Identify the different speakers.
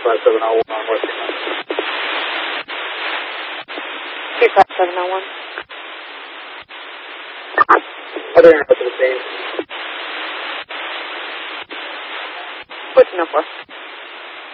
Speaker 1: 25701 on Western Line.
Speaker 2: 25701.
Speaker 1: Other aircraft to the same.
Speaker 2: What's the number?